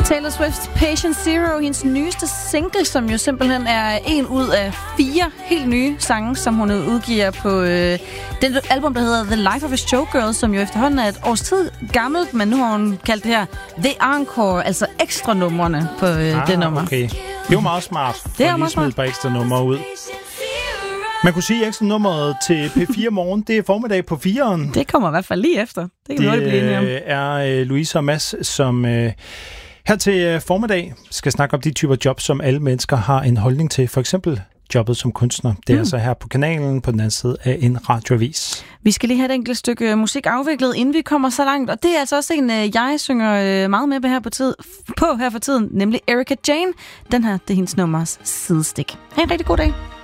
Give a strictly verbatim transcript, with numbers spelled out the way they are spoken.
Taylor Swift's Patient Zero, hendes nyeste single, som jo simpelthen er en ud af fire helt nye sange, som hun udgiver på øh, den album, der hedder The Life of a Showgirl, som jo efterhånden er et års tid gammelt, men nu har hun kaldt det her The Encore, altså ekstra numrene på øh, ah, det nummer. Okay. Det er jo meget smart. Det er meget smart. Et par ekstra numre ud. Man kunne sige, at ekstra nummeret til P fire Morgen, det er formiddag på fireren. Det kommer i hvert fald lige efter. Det kan det, vi blive enige om. Det er øh, Louise og Mads, som øh, her til øh, formiddag skal snakke om de typer job, som alle mennesker har en holdning til. For eksempel jobbet som kunstner. Det er mm. altså her på kanalen på den anden side af en radioavis. Vi skal lige have et enkelt stykke musik afviklet, inden vi kommer så langt. Og det er altså også en, jeg synger meget med på her, på tid, på her for tiden, nemlig Erika Jane. Den her, det er hendes nummers sidestik. Ha' en rigtig god dag.